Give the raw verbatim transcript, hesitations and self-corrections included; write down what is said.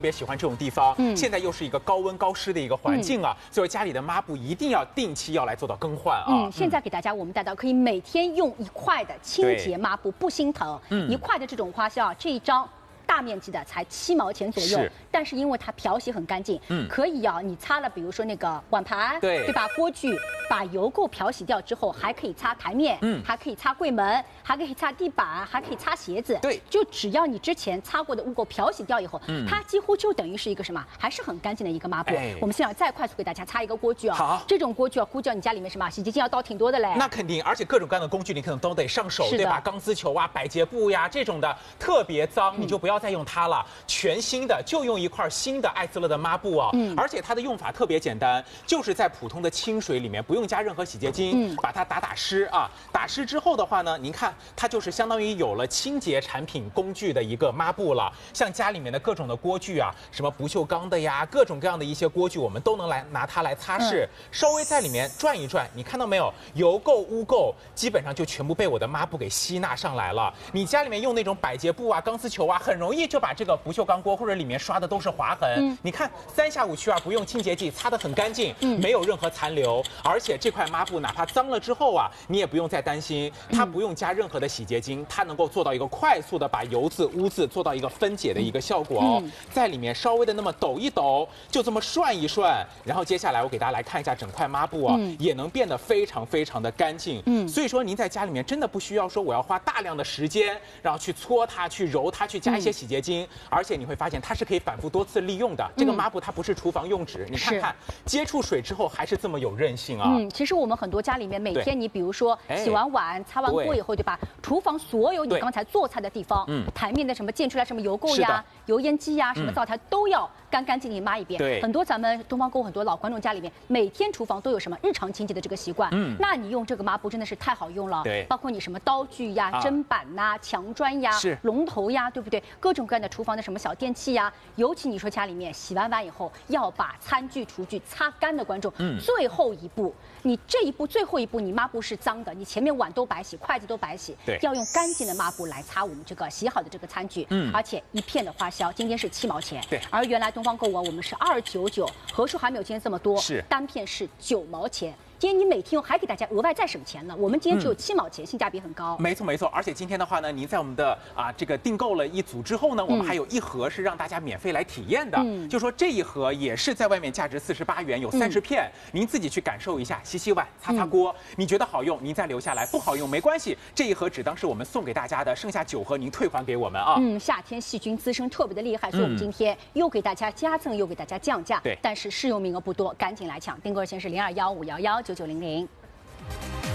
特别喜欢这种地方， 嗯， 现在又是一个高温高湿的一个环境啊，嗯、所以家里的抹布一定要定期要来做到更换啊。 嗯，现在给大家我们带到可以每天用一块的清洁抹布，不心疼。嗯，一块的这种花销啊，这一张。 大面积的才七毛钱左右，是但是因为它漂洗很干净，嗯，可以啊，你擦了，比如说那个碗盘， 对， 对吧？锅具，把油垢漂洗掉之后，还可以擦台面，嗯，还可以擦柜门，还可以擦地板，还可以擦鞋子， 对， 就只要你之前擦过的污垢漂洗掉以后，嗯，它几乎就等于是一个什么，还是很干净的一个抹布。哎、我们现在再快速给大家擦一个锅具啊， 好， 这种锅具啊，估计你家里面什么洗洁精要倒挺多的嘞。 那肯定，而且各种各样的工具你可能都得上手，对吧？钢丝球啊、百洁布呀这种的特别脏，你就不要再用它了。 全新的，就用一块新的艾滋乐的抹布啊，嗯，而且它的用法特别简单，就是在普通的清水里面，不用加任何洗洁精，嗯，把它打打湿啊，打湿之后的话呢，您看它就是相当于有了清洁产品工具的一个抹布了。像家里面的各种的锅具啊，什么不锈钢的呀，各种各样的一些锅具，我们都能来拿它来擦拭，嗯、稍微在里面转一转，你看到没有？油垢污垢基本上就全部被我的抹布给吸纳上来了。你家里面用那种百洁布啊、钢丝球啊，很容易就把这个不锈钢锅或者里面刷的都是划痕，嗯、你看三下五去二不用清洁剂，擦得很干净，嗯、没有任何残留，而且这块抹布哪怕脏了之后啊，你也不用再担心，它不用加任何的洗洁精，它能够做到一个快速的把油渍污渍做到一个分解的一个效果哦，嗯、在里面稍微的那么抖一抖，就这么涮一涮，然后接下来我给大家来看一下整块抹布啊，嗯、也能变得非常非常的干净，嗯，所以说您在家里面真的不需要说我要花大量的时间，然后去搓它、去揉它、去加一些洗洁精，嗯、而且你会发现它是可以反复多次利用的。这个抹布它不是厨房用纸，你看看接触水之后还是这么有韧性啊。 嗯，其实我们很多家里面每天你比如说洗完碗、擦完锅以后，对吧？厨房所有你刚才做菜的地方，嗯，台面的什么溅出来什么油垢呀、油烟机呀、什么灶台都要干干净净抹一遍。对，很多咱们东方购很多老观众家里面每天厨房都有什么日常清洁的这个习惯，嗯，那你用这个抹布真的是太好用了。对，包括你什么刀具呀、砧板呐、墙砖呀、龙头呀，对不对？各种各样的厨房的什么小电器呀，尤其你说家里面洗完碗以后要把餐具、厨具擦干的观众，嗯，最后一步，你这一步最后一步，你抹布是脏的，你前面碗都白洗，筷子都白洗，对，要用干净的抹布来擦我们这个洗好的这个餐具，嗯，而且一片的花销今天是七毛钱，对，而原来东方购物我们是二九九，盒数还没有今天这么多，是单片是九毛钱。今天你每天用还给大家额外再省钱了，我们今天只有七毛钱，嗯、性价比很高。 没错没错，而且今天的话呢，您在我们的啊这个订购了一组之后呢，我们还有一盒是让大家免费来体验的。嗯，就说这一盒也是在外面价值四十八元，有三十片，嗯、您自己去感受一下，洗洗碗、擦擦锅，嗯、你觉得好用，您再留下来；不好用没关系，这一盒只当是我们送给大家的，剩下九盒您退还给我们啊。 嗯，夏天细菌滋生特别的厉害，所以我们今天又给大家加赠，又给大家降价。对，但是试用名额不多，赶紧来抢，订购热线是零二幺五幺幺九九零零。